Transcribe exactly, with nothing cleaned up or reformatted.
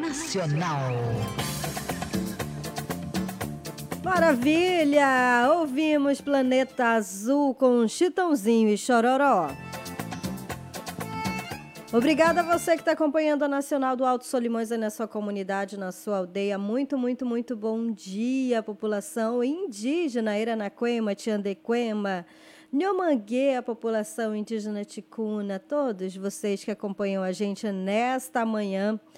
Nacional. Maravilha! Ouvimos Planeta Azul com Chitãozinho e Chororó. Obrigada a você que está acompanhando a Nacional do Alto Solimões aí na sua comunidade, na sua aldeia. Muito, muito, muito bom dia, população indígena Iranaquema, Tiandequema, Nhomanguê, a população indígena Ticuna, todos vocês que acompanham a gente nesta manhã.